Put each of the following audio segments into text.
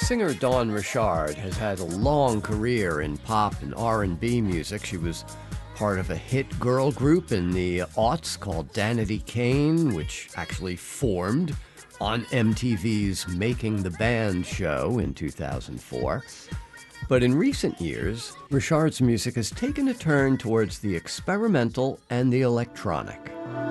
Singer Dawn Richard has had a long career in pop and R&B music. She was part of a hit girl group in the aughts called Danity Kane, which actually formed on MTV's Making the Band show in 2004. But in recent years, Richard's music has taken a turn towards the experimental and the electronic.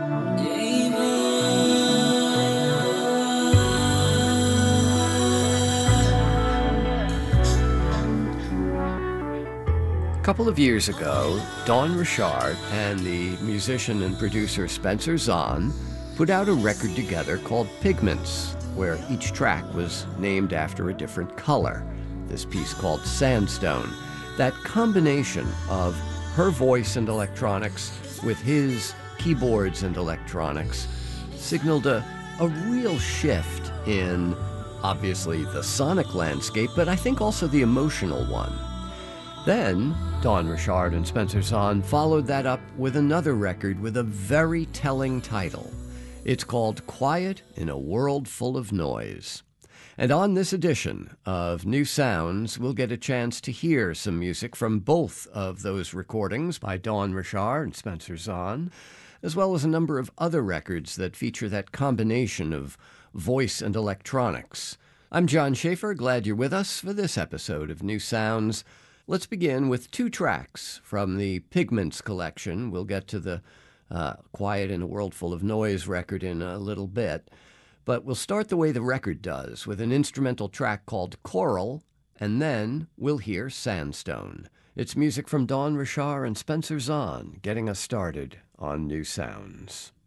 A couple of years ago, Dawn Richard and the musician and producer Spencer Zahn put out a record together called Pigments, where each track was named after a different color. This piece called Sandstone. That combination of her voice and electronics with his keyboards and electronics signaled a real shift in, obviously, the sonic landscape, but I think also the emotional one. Then, Dawn Richard and Spencer Zahn followed that up with another record with a very telling title. It's called Quiet in a World Full of Noise. And on this edition of New Sounds, we'll get a chance to hear some music from both of those recordings by Dawn Richard and Spencer Zahn, as well as a number of other records that feature that combination of voice and electronics. I'm John Schaefer, glad you're with us for this episode of New Sounds. Let's begin with two tracks from the Pigments collection. We'll get to the Quiet in a World Full of Noise record in a little bit. But we'll start the way the record does, with an instrumental track called Coral, and then we'll hear Sandstone. It's music from Dawn Richard and Spencer Zahn, getting us started on New Sounds.